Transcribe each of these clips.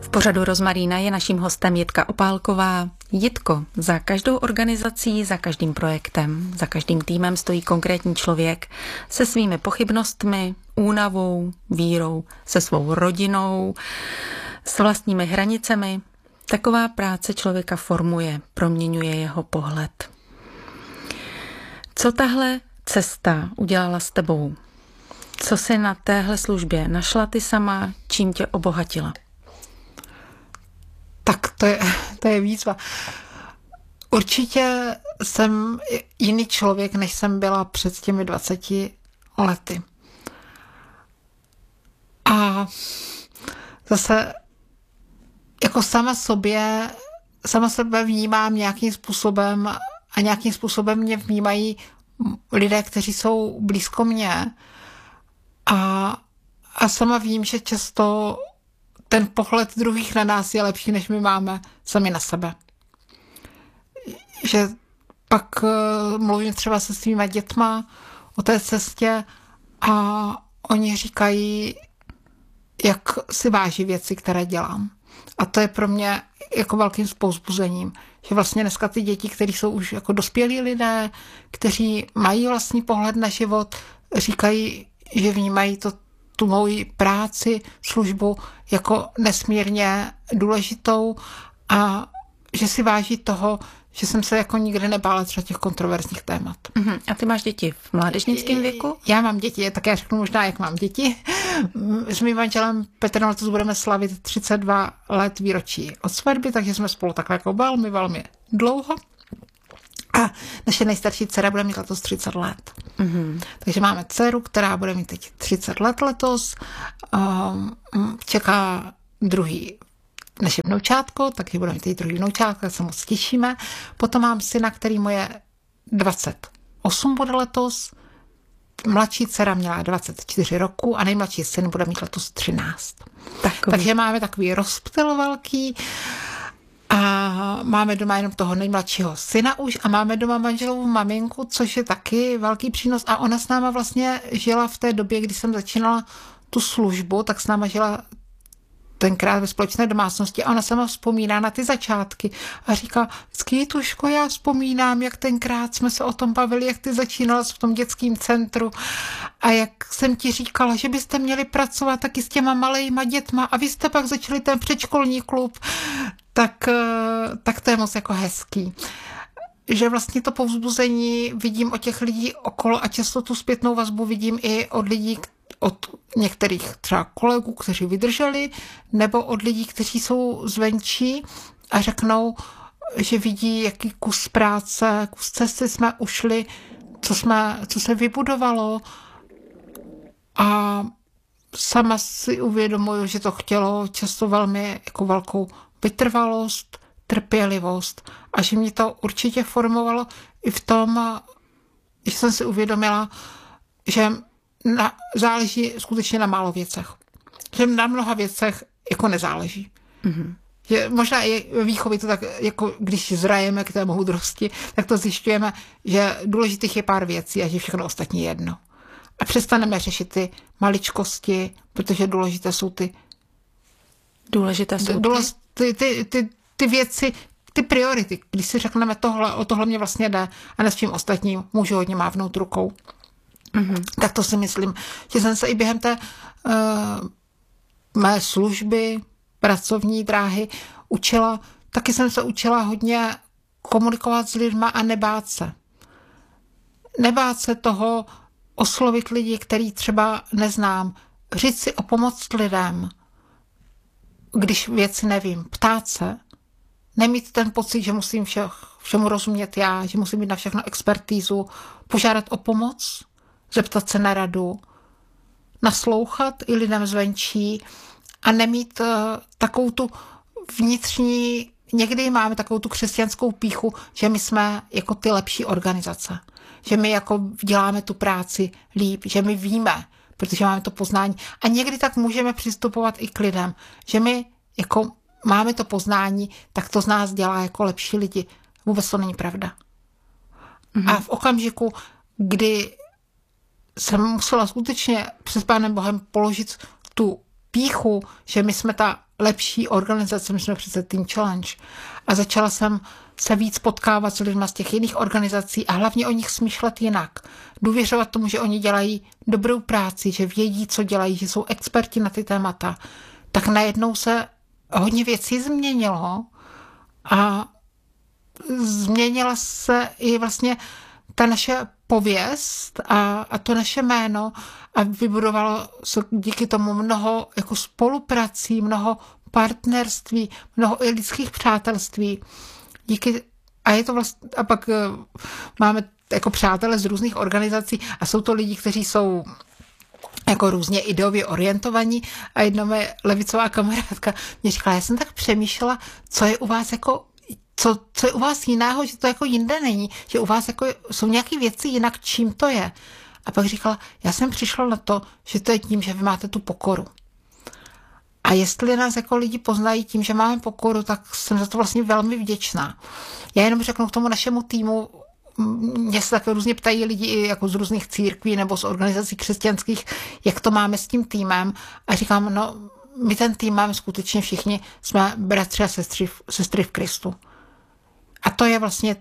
V pořadu Rozmarína je naším hostem Jitka Opálková. Jitko, za každou organizací, za každým projektem, za každým týmem stojí konkrétní člověk se svými pochybnostmi, únavou, vírou, se svou rodinou, s vlastními hranicemi. Taková práce člověka formuje, proměňuje jeho pohled. Co tahle cesta udělala s tebou? Co jsi na téhle službě našla ty sama, čím tě obohatila? Tak to je výzva. Určitě jsem jiný člověk, než jsem byla před těmi 20 lety. A zase jako sama sebe vnímám nějakým způsobem a nějakým způsobem mě vnímají lidé, kteří jsou blízko mně. A sama vím, že často ten pohled druhých na nás je lepší, než my máme sami na sebe. Že pak mluvím třeba se svýma dětma o té cestě a oni říkají, jak si váží věci, které dělám. A to je pro mě jako velkým povzbuzením, že vlastně dneska ty děti, kteří jsou už jako dospělí lidé, kteří mají vlastní pohled na život, říkají, že vnímají tu moji práci, službu jako nesmírně důležitou a že si váží toho, že jsem se jako nikdy nebála třeba těch kontroverzních témat. A ty máš děti v mládežnickém věku? Já mám děti, tak já řeknu možná, jak mám děti. S mým manželem Petrem letos budeme slavit 32 let výročí od svatby, takže jsme spolu takhle jako velmi, velmi dlouho. A naše nejstarší dcera bude mít letos 30 let. Takže máme dceru, která bude mít teď 30 let letos. Čeká druhý naše vnoučátko, takže budeme mít teď druhý vnoučátko, tak se moc těšíme. Potom mám syna, který mu je 28 bude letos. Mladší dcera měla 24 roku a nejmladší syn bude mít letos 13. Takže máme takový rozptyl velký. A máme doma jenom toho nejmladšího syna už a máme doma manželovu maminku, což je taky velký přínos. A ona s náma vlastně žila v té době, kdy jsem začínala tu službu, tak s náma žila tenkrát ve společné domácnosti a ona sama vzpomíná na ty začátky a říká, Tuško, já vzpomínám, jak tenkrát jsme se o tom bavili, jak ty začínala v tom dětském centru a jak jsem ti říkala, že byste měli pracovat taky s těma malejma dětma a vy jste pak začali ten předškolní klub, tak to je moc jako hezký. Že vlastně to povzbuzení vidím od těch lidí okolo a často tu zpětnou vazbu vidím i od lidí, od některých třeba kolegů, kteří vydrželi, nebo od lidí, kteří jsou zvenčí a řeknou, že vidí, jaký kus práce, kus cesty jsme ušli, co se vybudovalo a sama si uvědomuju, že to chtělo často velmi jako velkou vytrvalost, trpělivost a že mě to určitě formovalo i v tom, že jsem si uvědomila, že záleží skutečně na málo věcech. Že na mnoha věcech jako nezáleží. Že možná i ve výchově to tak, jako když zrajeme k té moudrosti, tak to zjišťujeme, že důležitých je pár věcí a že všechno ostatní je jedno. A přestaneme řešit ty maličkosti, protože důležité jsou ty ty věci, ty priority. Když si řekneme o tohle mě vlastně jde a ne s tím ostatním můžu hodně mávnout rukou. Tak to si myslím, že jsem se i během té mé služby, pracovní dráhy učila, taky jsem se učila hodně komunikovat s lidma a nebát se. Nebát se toho oslovit lidi, který třeba neznám, říct si o pomoc lidem, když věci nevím, ptát se, nemít ten pocit, že musím všemu rozumět já, že musím mít na všechno expertízu, požádat o pomoc, zeptat se na radu, naslouchat i lidem zvenčí a nemít takovou tu vnitřní, někdy máme takovou tu křesťanskou pýchu, že my jsme jako ty lepší organizace, že my jako děláme tu práci líp, že my víme, protože máme to poznání a někdy tak můžeme přistupovat i k lidem, že my jako máme to poznání, tak to z nás dělá jako lepší lidi. Vůbec to není pravda. A v okamžiku, kdy jsem musela skutečně před Pánem Bohem položit tu pýchu, že my jsme ta lepší organizace, my jsme přece Teen Challenge. A začala jsem se víc potkávat s lidmi z těch jiných organizací a hlavně o nich smýšlet jinak. Důvěřovat tomu, že oni dělají dobrou práci, že vědí, co dělají, že jsou experti na ty témata. Tak najednou se hodně věcí změnilo a změnila se i vlastně ta naše pověst a to naše jméno a vybudovalo se díky tomu mnoho jako spoluprací, mnoho partnerství, mnoho i lidských přátelství. A je to vlastně, a pak máme jako přátelé z různých organizací a jsou to lidi, kteří jsou jako různě ideově orientovaní a jedna moje levicová kamarádka mě říkala, já jsem tak přemýšlela, co je u vás jako co je u vás jiného, že to jako jinde není, že u vás jako jsou nějaké věci jinak, čím to je. A pak říkala, já jsem přišla na to, že to je tím, že vy máte tu pokoru. A jestli nás jako lidi poznají tím, že máme pokoru, tak jsem za to vlastně velmi vděčná. Já jenom řeknu k tomu našemu týmu, mě se také různě ptají lidi i jako z různých církví nebo z organizací křesťanských, jak to máme s tím týmem. A říkám, no, my ten tým máme skutečně všichni, jsme bratři a sestry v Kristu. A to je vlastně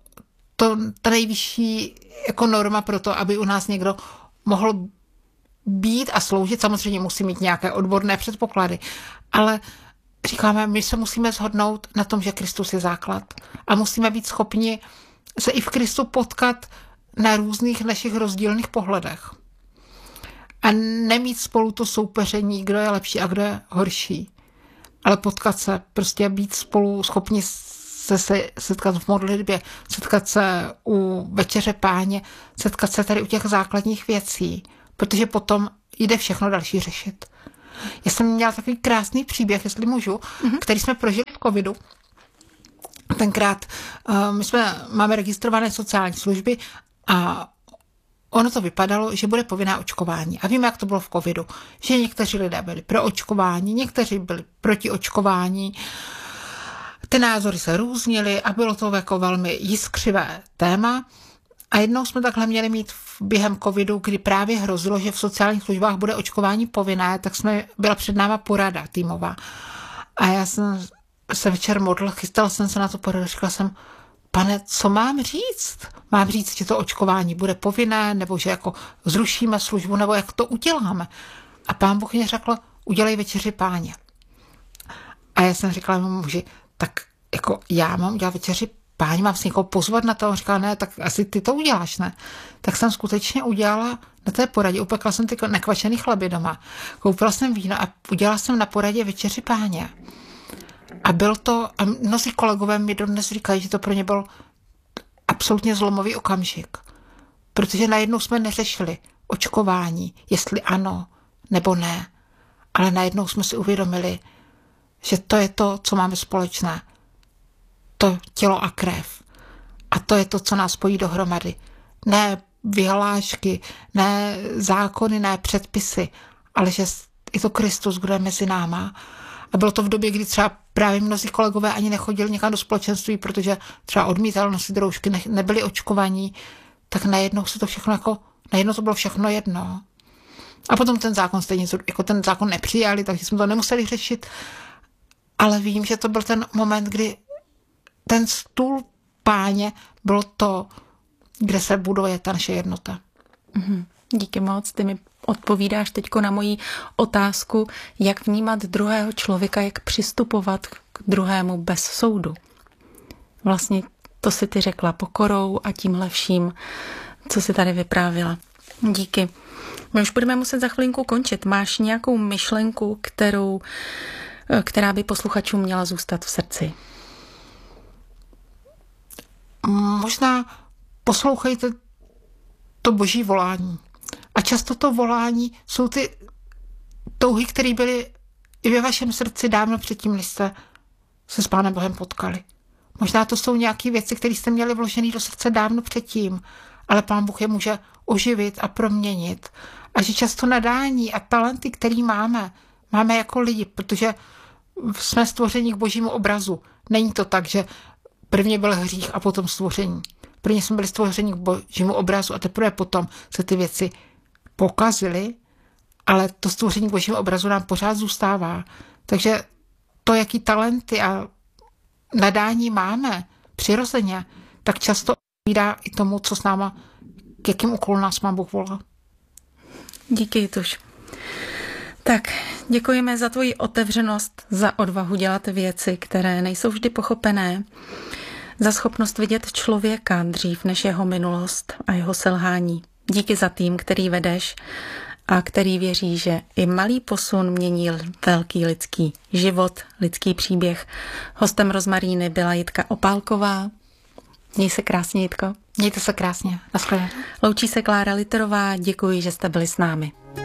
ta nejvyšší jako norma pro to, aby u nás někdo mohl být a sloužit. Samozřejmě musí mít nějaké odborné předpoklady, ale říkáme, my se musíme shodnout na tom, že Kristus je základ a musíme být schopni se i v Kristu potkat na různých našich rozdílných pohledech. A nemít spolu to soupeření, kdo je lepší a kdo je horší, ale potkat se, prostě být spolu schopni se setkat v modlitbě, setkat se u večeře Páně, setkat se tady u těch základních věcí, protože potom jde všechno další řešit. Já jsem měla takový krásný příběh, jestli můžu, který jsme prožili v covidu. Tenkrát my máme registrované sociální služby a ono to vypadalo, že bude povinné očkování. A víme, jak to bylo v covidu, že někteří lidé byli pro očkování, někteří byli proti očkování. Ty názory se různily a bylo to jako velmi jiskřivé téma. A jednou jsme takhle měli mít během covidu, kdy právě hrozilo, že v sociálních službách bude očkování povinné, tak byla před náma porada týmová. A já jsem se večer modlil, chystala jsem se na to poradu, říkala jsem, pane, co mám říct? Mám říct, že to očkování bude povinné, nebo že jako zrušíme službu, nebo jak to uděláme? A Pán Bůh mě řekl, udělej večeři Páně. A já jsem říkala mému muži, tak jako já mám udělat večeři Páně, mám si někoho pozvat na to? On říkal, ne, tak asi ty to uděláš, ne? Tak jsem skutečně udělala na té poradě, upekla jsem ty nekvašený chleby doma, koupila jsem víno a udělala jsem na poradě večeři Páně. A byl to, a mnozí kolegové mi dodnes říkají, že to pro ně byl absolutně zlomový okamžik. Protože najednou jsme neřešili očkování, jestli ano nebo ne. Ale najednou jsme si uvědomili, že to je to, co máme společné. To tělo a krev. A to je to, co nás spojí dohromady. Ne vyhlášky, ne zákony, ne předpisy, ale že je to Kristus, kdo je mezi náma. A bylo to v době, kdy třeba právě mnozí kolegové ani nechodili někam do společenství, protože třeba odmítali nosit roušky, nebyli očkovaní, tak najednou se to všechno najednou to bylo všechno jedno. A potom ten zákon stejně, jako ten zákon nepřijali, takže jsme to nemuseli řešit. Ale vím, že to byl ten moment, kdy ten stůl Páně bylo to, kde se buduje ta naše jednota. Díky moc, ty mi odpovídáš teďko na moji otázku, jak vnímat druhého člověka, jak přistupovat k druhému bez soudu. Vlastně to si ty řekla pokorou a tímhle vším, co si tady vyprávila. Díky. My už budeme muset za chvilinku končit. Máš nějakou myšlenku, která by posluchačům měla zůstat v srdci? Možná poslouchejte to boží volání. A často to volání jsou ty touhy, které byly i ve vašem srdci dávno předtím, než jste se s Pánem Bohem potkali. Možná to jsou nějaké věci, které jste měli vložené do srdce dávno předtím, ale Pán Bůh je může oživit a proměnit. A že často nadání a talenty, které máme jako lidi, protože jsme stvoření k božímu obrazu. Není to tak, že prvně byl hřích a potom stvoření. Prvně jsme byli stvoření k božímu obrazu a teprve potom se ty věci pokazily ale to stvoření božího obrazu nám pořád zůstává. Takže to, jaký talenty a nadání máme přirozeně, tak často odpovídá i tomu, co s náma, k jakým úkolům nás má Bůh volal. Díky, Jituš. Tak, děkujeme za tvoji otevřenost, za odvahu dělat věci, které nejsou vždy pochopené, za schopnost vidět člověka dřív než jeho minulost a jeho selhání. Díky za tým, který vedeš a který věří, že i malý posun mění velký lidský život, lidský příběh. Hostem Rozmaríny byla Jitka Opálková. Měj se krásně, Jitko. Mějte se krásně. Naschledanou. Loučí se Klára Literová. Děkuji, že jste byli s námi.